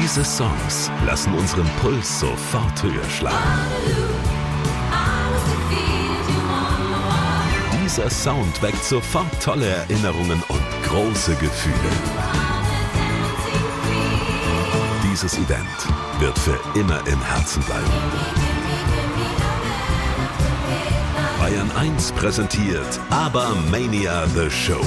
Diese Songs lassen unseren Puls sofort höher schlagen. Dieser Sound weckt sofort tolle Erinnerungen und große Gefühle. Dieses Event wird für immer im Herzen bleiben. Bayern 1 präsentiert ABBA-Mania The Show.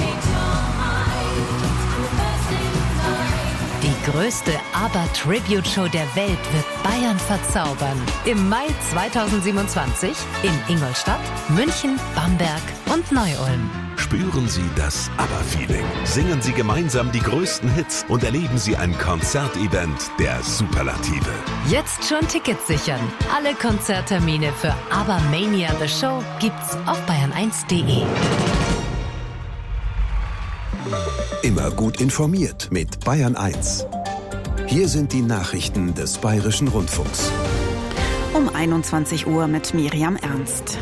Die größte ABBA-Tribute-Show der Welt wird Bayern verzaubern. Im Mai 2027 in Ingolstadt, München, Bamberg und Neu-Ulm. Spüren Sie das ABBA-Feeling. Singen Sie gemeinsam die größten Hits und erleben Sie ein Konzertevent der Superlative. Jetzt schon Tickets sichern. Alle Konzerttermine für ABBA-Mania The Show gibt's auf bayern1.de. Immer gut informiert mit Bayern 1. Hier sind die Nachrichten des Bayerischen Rundfunks. Um 21 Uhr mit Miriam Ernst.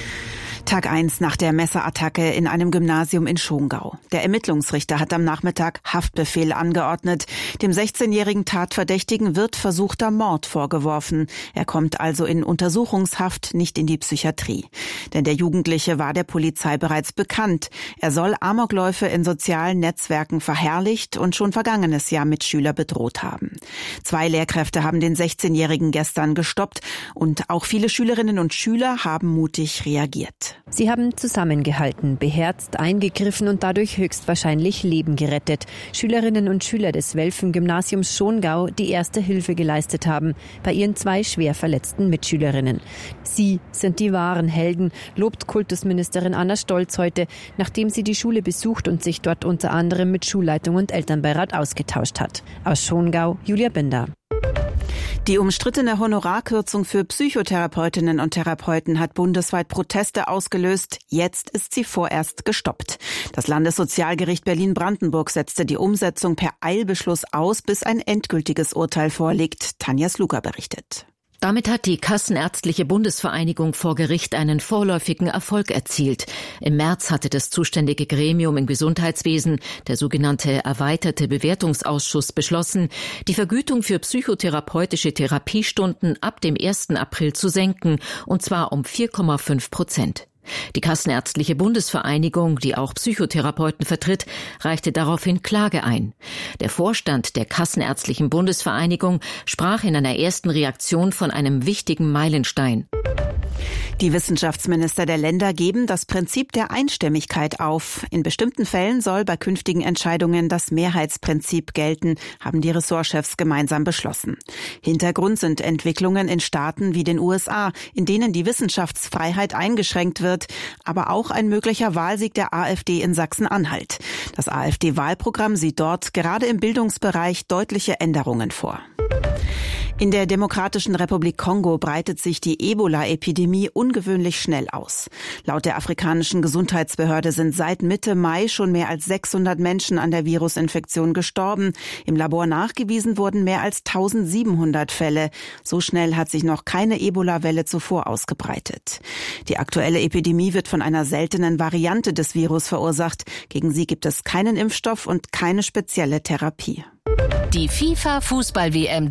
Tag 1 nach der Messerattacke in einem Gymnasium in Schongau. Der Ermittlungsrichter hat am Nachmittag Haftbefehl angeordnet. Dem 16-jährigen Tatverdächtigen wird versuchter Mord vorgeworfen. Er kommt also in Untersuchungshaft, nicht in die Psychiatrie. Denn der Jugendliche war der Polizei bereits bekannt. Er soll Amokläufe in sozialen Netzwerken verherrlicht und schon vergangenes Jahr Mitschüler bedroht haben. 2 Lehrkräfte haben den 16-jährigen gestern gestoppt und auch viele Schülerinnen und Schüler haben mutig reagiert. Sie haben zusammengehalten, beherzt eingegriffen und dadurch höchstwahrscheinlich Leben gerettet. Schülerinnen und Schüler des Welfen-Gymnasiums Schongau, die erste Hilfe geleistet haben, bei ihren 2 schwer verletzten Mitschülerinnen. Sie sind die wahren Helden, lobt Kultusministerin Anna Stolz heute, nachdem sie die Schule besucht und sich dort unter anderem mit Schulleitung und Elternbeirat ausgetauscht hat. Aus Schongau, Julia Binder. Die umstrittene Honorarkürzung für Psychotherapeutinnen und Therapeuten hat bundesweit Proteste ausgelöst. Jetzt ist sie vorerst gestoppt. Das Landessozialgericht Berlin-Brandenburg setzte die Umsetzung per Eilbeschluss aus, bis ein endgültiges Urteil vorliegt. Tanja Sluka berichtet. Damit hat die Kassenärztliche Bundesvereinigung vor Gericht einen vorläufigen Erfolg erzielt. Im März hatte das zuständige Gremium im Gesundheitswesen, der sogenannte erweiterte Bewertungsausschuss, beschlossen, die Vergütung für psychotherapeutische Therapiestunden ab dem 1. April zu senken, und zwar um 4,5%. Die Kassenärztliche Bundesvereinigung, die auch Psychotherapeuten vertritt, reichte daraufhin Klage ein. Der Vorstand der Kassenärztlichen Bundesvereinigung sprach in einer ersten Reaktion von einem wichtigen Meilenstein. Die Wissenschaftsminister der Länder geben das Prinzip der Einstimmigkeit auf. In bestimmten Fällen soll bei künftigen Entscheidungen das Mehrheitsprinzip gelten, haben die Ressortchefs gemeinsam beschlossen. Hintergrund sind Entwicklungen in Staaten wie den USA, in denen die Wissenschaftsfreiheit eingeschränkt wird, aber auch ein möglicher Wahlsieg der AfD in Sachsen-Anhalt. Das AfD-Wahlprogramm sieht dort gerade im Bildungsbereich deutliche Änderungen vor. In der Demokratischen Republik Kongo breitet sich die Ebola-Epidemie ungewöhnlich schnell aus. Laut der afrikanischen Gesundheitsbehörde sind seit Mitte Mai schon mehr als 600 Menschen an der Virusinfektion gestorben. Im Labor nachgewiesen wurden mehr als 1700 Fälle. So schnell hat sich noch keine Ebola-Welle zuvor ausgebreitet. Die aktuelle Epidemie wird von einer seltenen Variante des Virus verursacht. Gegen sie gibt es keinen Impfstoff und keine spezielle Therapie. Die FIFA-Fußball-WM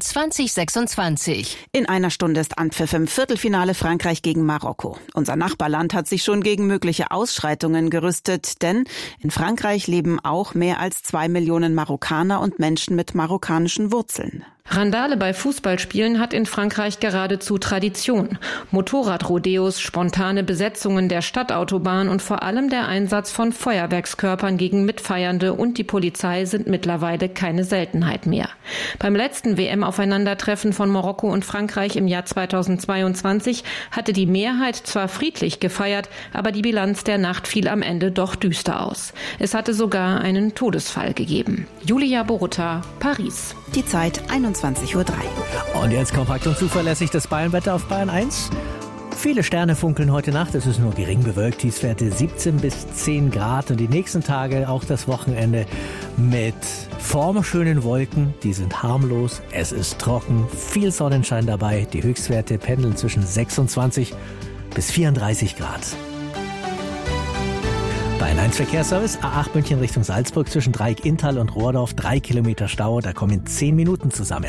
2026. In einer Stunde ist Anpfiff im Viertelfinale Frankreich gegen Marokko. Unser Nachbarland hat sich schon gegen mögliche Ausschreitungen gerüstet, denn in Frankreich leben auch mehr als 2 Millionen Marokkaner und Menschen mit marokkanischen Wurzeln. Randale bei Fußballspielen hat in Frankreich geradezu Tradition. Motorradrodeos, spontane Besetzungen der Stadtautobahn und vor allem der Einsatz von Feuerwerkskörpern gegen Mitfeiernde und die Polizei sind mittlerweile keine Seltenheit mehr. Beim letzten WM-Aufeinandertreffen von Marokko und Frankreich im Jahr 2022 hatte die Mehrheit zwar friedlich gefeiert, aber die Bilanz der Nacht fiel am Ende doch düster aus. Es hatte sogar einen Todesfall gegeben. Julia Borutta, Paris. Die Zeit 21:03 Uhr. Und jetzt kompakt und zuverlässig das Bayernwetter auf Bayern 1. Viele Sterne funkeln heute Nacht, es ist nur gering bewölkt, Tiefstwerte 17 bis 10 Grad und die nächsten Tage, auch das Wochenende, mit formschönen Wolken, die sind harmlos, es ist trocken, viel Sonnenschein dabei, die Höchstwerte pendeln zwischen 26 bis 34 Grad. Bayern 1 Verkehrsservice, A8 München Richtung Salzburg zwischen Dreieck Inntal und Rohrdorf, 3 Kilometer Stau, da kommen 10 Minuten zusammen.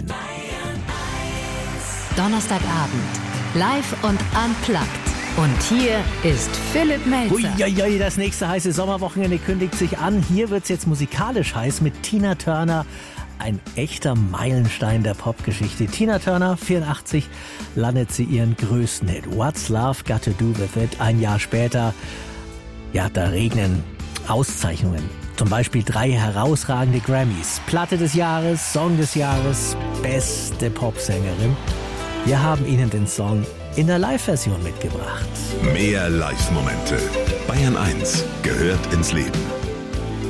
Donnerstagabend, live und unplugged. Und hier ist Philipp Melzer. Uiuiui, das nächste heiße Sommerwochenende kündigt sich an. Hier wird's jetzt musikalisch heiß mit Tina Turner. Ein echter Meilenstein der Popgeschichte. Tina Turner, 84, landet sie ihren größten Hit. What's Love Got to Do With It? Ein Jahr später, ja, da regnen Auszeichnungen. Zum Beispiel 3 herausragende Grammys. Platte des Jahres, Song des Jahres, beste Popsängerin. Wir haben Ihnen den Song in der Live-Version mitgebracht. Mehr Live-Momente. Bayern 1 gehört ins Leben.